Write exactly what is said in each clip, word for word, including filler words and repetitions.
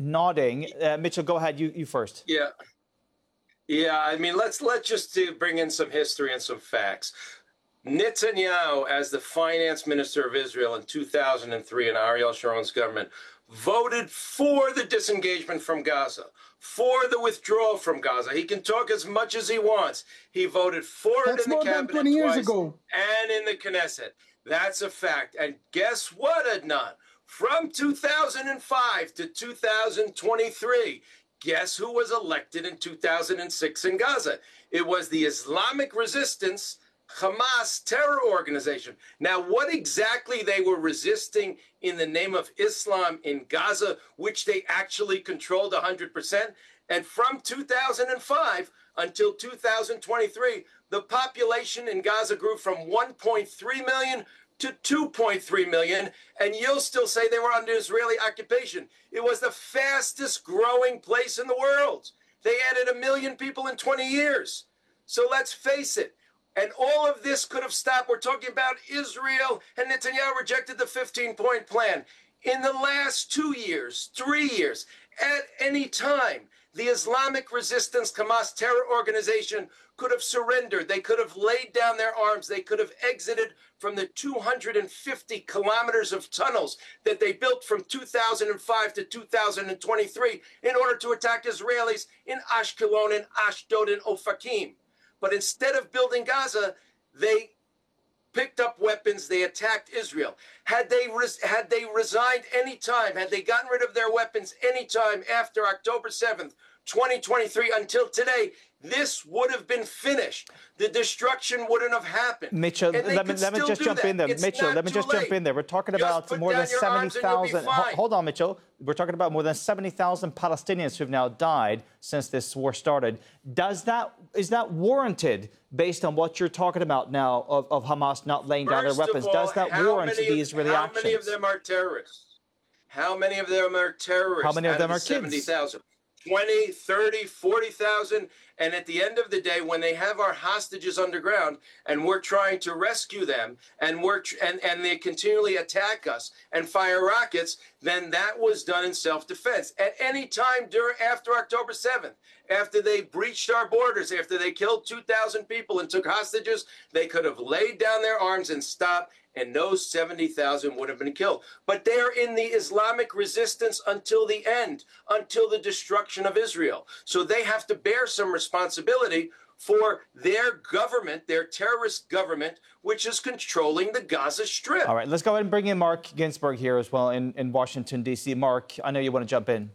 nodding. Uh, Mitchell, go ahead. You, you first. Yeah. Yeah, I mean, let's let's just uh, bring in some history and some facts. Netanyahu, as the finance minister of Israel in two thousand three in Ariel Sharon's government, voted for the disengagement from Gaza, for the withdrawal from Gaza. He can talk as much as he wants. He voted for That's it in the more than cabinet twenty years twice ago. and in the Knesset. That's a fact. And guess what, Adnan? From two thousand five to two thousand twenty-three, guess who was elected in two thousand six in Gaza? It was the Islamic Resistance Hamas terror organization. Now, what exactly they were resisting in the name of Islam in Gaza, which they actually controlled one hundred percent? And from two thousand five until two thousand twenty-three, the population in Gaza grew from one point three million to two point three million, and you'll still say they were under Israeli occupation. It was the fastest growing place in the world. They added a million people in twenty years. So let's face it. And all of this could have stopped. We're talking about Israel, and Netanyahu rejected the fifteen-point plan. In the last two years, three years, at any time, the Islamic Resistance Hamas terror organization could have surrendered. They could have laid down their arms. They could have exited from the two hundred fifty kilometers of tunnels that they built from two thousand five to two thousand twenty-three in order to attack Israelis in Ashkelon and Ashdod and Ofakim. But instead of building Gaza, they picked up weapons. They attacked Israel. Had they res- had they resigned any time, had they gotten rid of their weapons any time after October seventh, twenty twenty-three until today, this would have been finished. The destruction wouldn't have happened. Mitchell, let me, let me just jump that. in there. It's Mitchell, let me just late. jump in there. We're talking Just about more than seventy thousand. Hold on, Mitchell. We're talking about more than seventy thousand Palestinians who've now died since this war started. Does that is that warranted based on what you're talking about now of, of Hamas not laying down their weapons? All, Does that warrant many, the Israeli how actions? How many of them are terrorists? How many of them are terrorists? How many of them are seventy thousand? kids? twenty, thirty, forty thousand. And at the end of the day, when they have our hostages underground and we're trying to rescue them and we're tr- and, and they continually attack us and fire rockets, then that was done in self-defense. At any time during after October seventh, after they breached our borders, after they killed two thousand people and took hostages, they could have laid down their arms and stopped, and those seventy thousand would have been killed. But they're in the Islamic resistance until the end, until the destruction of Israel. So they have to bear some responsibility for their government, their terrorist government, which is controlling the Gaza Strip. All right, let's go ahead and bring in Mark Ginsburg here as well in, in Washington, D C. Mark, I know you want to jump in.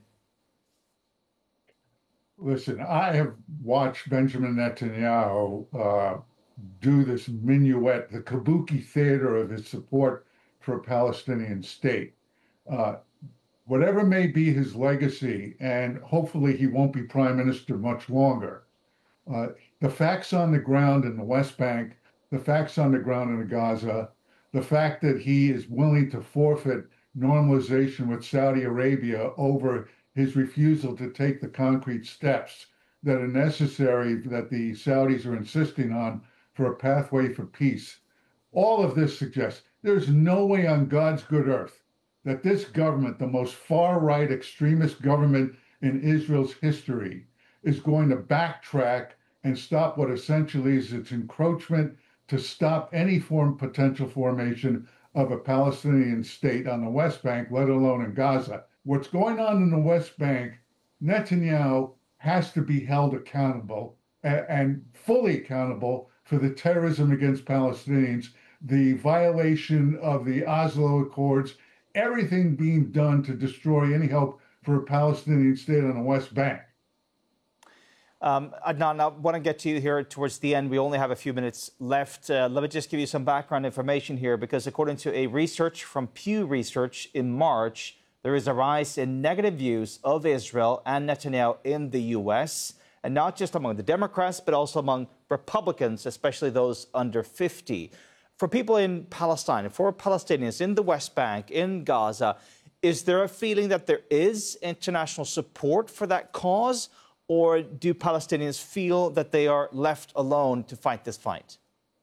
Listen, I have watched Benjamin Netanyahu uh, do this minuet, the kabuki theater of his support for a Palestinian state. Uh, whatever may be his legacy, and hopefully he won't be prime minister much longer, uh, the facts on the ground in the West Bank, the facts on the ground in Gaza, the fact that he is willing to forfeit normalization with Saudi Arabia over his refusal to take the concrete steps that are necessary, that the Saudis are insisting on, for a pathway for peace. All of this suggests there's no way on God's good earth that this government, the most far-right extremist government in Israel's history, is going to backtrack and stop what essentially is its encroachment to stop any form potential formation of a Palestinian state on the West Bank, let alone in Gaza. What's going on in the West Bank, Netanyahu has to be held accountable and fully accountable for the terrorism against Palestinians, the violation of the Oslo Accords, everything being done to destroy any hope for a Palestinian state on the West Bank. Um, Adnan, I want to get to you here towards the end. We only have a few minutes left. Uh, let me just give you some background information here, because according to a research from Pew Research in March, there is a rise in negative views of Israel and Netanyahu in the U S, and not just among the Democrats, but also among Republicans, especially those under fifty. For people in Palestine, for Palestinians in the West Bank, in Gaza, is there a feeling that there is international support for that cause? Or do Palestinians feel that they are left alone to fight this fight?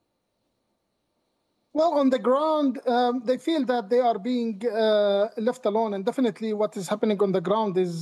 Well, on the ground, um, they feel that they are being uh, left alone. And definitely what is happening on the ground is